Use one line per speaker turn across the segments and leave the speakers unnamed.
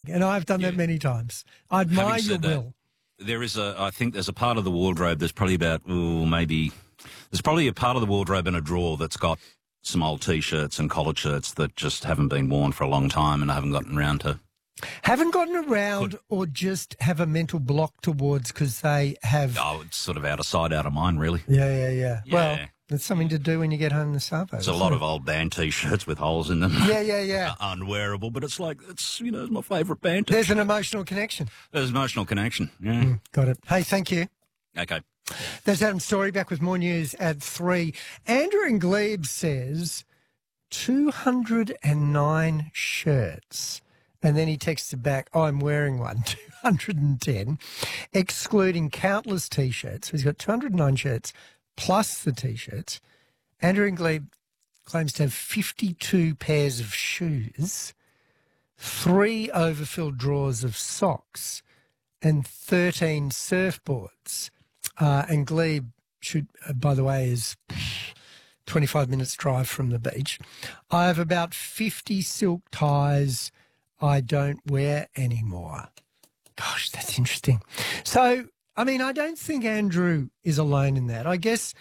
And I've done that many times. I admire
Having
your
said that,
will.
I think there's a part of the wardrobe that's probably about, there's probably a part of the wardrobe in a drawer that's got some old T-shirts and collared shirts that just haven't been worn for a long time and I haven't gotten around to.
Haven't gotten around or just have a mental block towards because they have...
Oh, it's sort of out of sight, out of mind, really.
Yeah. Well, it's something to do when you get home this Saturday.
There's a lot of old band T-shirts with holes in them.
Yeah.
Unwearable, but it's like, it's my favourite band T-shirt.
There's an emotional connection.
There's an emotional connection, yeah.
Got it. Hey, thank you.
Okay.
There's Adam Story back with more news at 3. Andrew in Glebe says 209 shirts. And then he texted back, I'm wearing one, 210, excluding countless T-shirts. So he's got 209 shirts plus the T-shirts. Andrew in Glebe claims to have 52 pairs of shoes, 3 overfilled drawers of socks, and 13 surfboards. And Glebe, by the way, is 25 minutes drive from the beach. I have about 50 silk ties I don't wear anymore. Gosh, that's interesting. So, I mean, I don't think Andrew is alone in that. I guess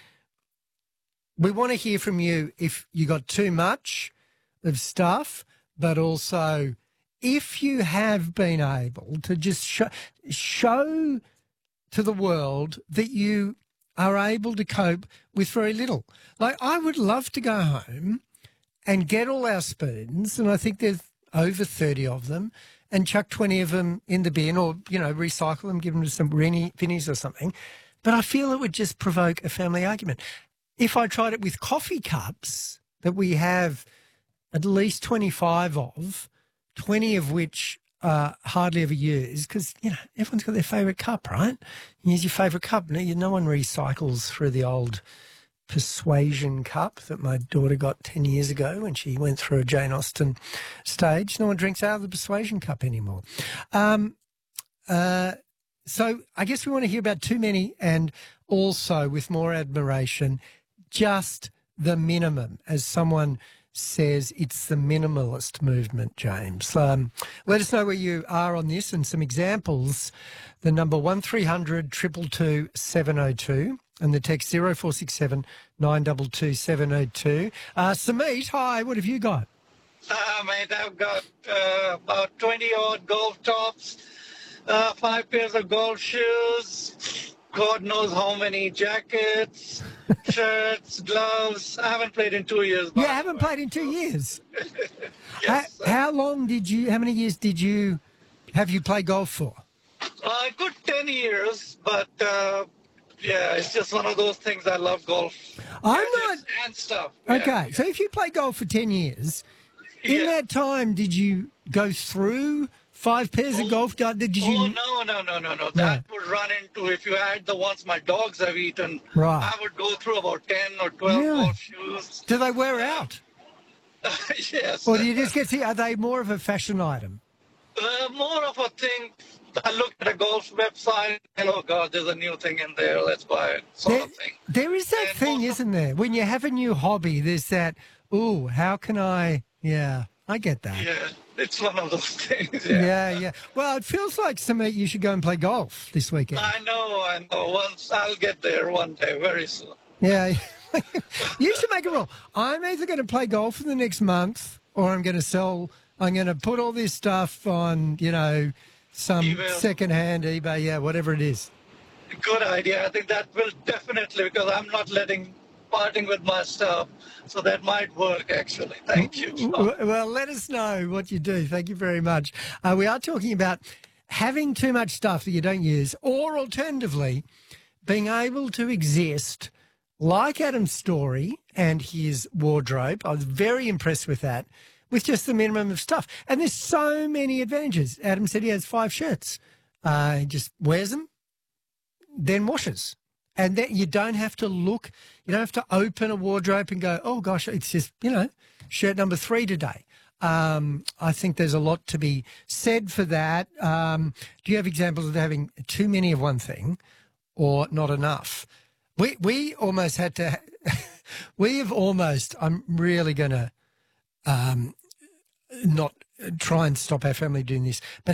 we want to hear from you if you got too much of stuff, but also if you have been able to just show to the world that you are able to cope with very little. Like, I would love to go home and get all our spoons, and I think there's over 30 of them, and chuck 20 of them in the bin or, recycle them, give them to some Vinnies or something. But I feel it would just provoke a family argument. If I tried it with coffee cups that we have at least 25 of, 20 of which hardly ever use, because, everyone's got their favourite cup, right? You use your favourite cup. No one recycles through the old Persuasion cup that my daughter got 10 years ago when she went through a Jane Austen stage. No one drinks out of the Persuasion cup anymore. So I guess we want to hear about too many and also, with more admiration, just the minimum. As someone says, it's the minimalist movement, James. Let us know where you are on this and some examples. The number 1300 222 702 and the text 0467 922 702. Sameet, hi, what have you got?
Mate, I've got about 20-odd golf tops, 5 pairs of golf shoes, God knows how many jackets, shirts, gloves. I haven't played in 2 years.
You haven't played in 2 years?
Yes.
How many years have you played golf for?
A good 10 years, but it's just one of those things. I love golf. And stuff.
Okay, so if you play golf for 10 years, in that time, did you go through 5 pairs of golf?
No. That would run into, if you add the ones my dogs have eaten, I would go through about 10 or 12 golf shoes.
Do they wear out?
Yes.
Or do you just get to, are they more of a fashion item?
More of a thing. I look at a golf website and, oh, God, there's a new thing in there. Let's buy it, sort of thing.
There is that thing, isn't there? When you have a new hobby, there's that, how can I... Yeah, I get that.
Yeah, it's one of those things.
Yeah. Well, it feels like, Sameet, you should go and play golf this weekend.
I know. Once I'll get there one day, very soon.
Yeah. You should make a rule. I'm either going to play golf in the next month or I'm going to put all this stuff on, some second-hand eBay, whatever it is.
Good idea. I think that will definitely, because I'm not parting with my stuff, so that might work, actually. Thank you.
Well, let us know what you do. Thank you very much. We are talking about having too much stuff that you don't use, or alternatively, being able to exist like Adam Story and his wardrobe. I was very impressed with that, with just the minimum of stuff. And there's so many advantages. Adam said he has 5 shirts. He just wears them, then washes. And that you don't have to look, you don't have to open a wardrobe and go, oh, gosh, it's just, shirt number 3 today. I think there's a lot to be said for that. Do you have examples of having too many of one thing or not enough? We almost had to, I'm really going to not try and stop our family doing this, but